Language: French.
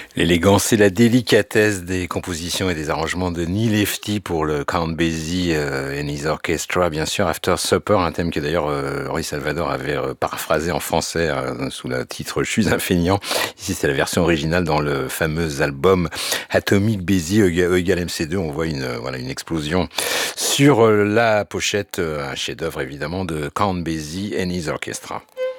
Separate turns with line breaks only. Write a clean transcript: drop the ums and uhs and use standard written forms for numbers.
L'élégance et la délicatesse des compositions et des arrangements de Neil Lefty pour le Count Basie and his Orchestra, bien sûr, After Supper, un thème que d'ailleurs Henri Salvador avait paraphrasé en français sous le titre Je suis un feignant. Ici, c'est la version originale dans le fameux album Atomic Basie E égale MC2. On voit une explosion sur la pochette, un chef-d'œuvre évidemment de Count Basie and his Orchestra.